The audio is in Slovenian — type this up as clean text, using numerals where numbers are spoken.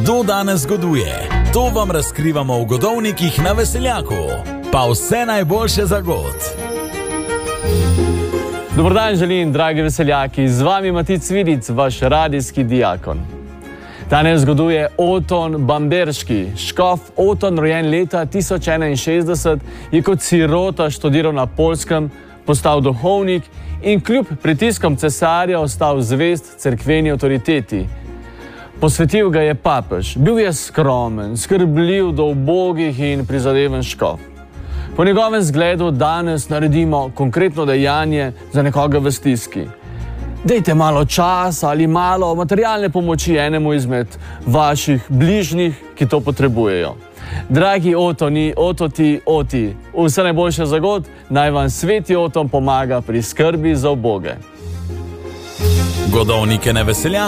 Kdo danes goduje? To vam razkrivamo v Godovnikih na Veseljaku. Pa vse najboljše za god. Dober dan želim, dragi veseljaki. Z vami Matic Vidic, vaš radijski diakon. Danes goduje Oton Bamberški. Škof Oton, rojen leta 1061, je kot sirota študiral na Poljskem, postal duhovnik in kljub pritiskom cesarja ostal zvest cerkveni avtoriteti. Posvetil ga je papež. Bil je skromen, skrbljiv do ubogih in prizadeven škof. Po njegovem zgledu danes naredimo konkretno dejanje za nekoga v stiski. Dejte malo časa ali malo materialne pomoči enemu izmed vaših bližnjih, ki to potrebujejo. Dragi Oti, vse najboljše za god, naj vam sveti Oton pomaga pri skrbi za uboge. Godovnike na Veseljaku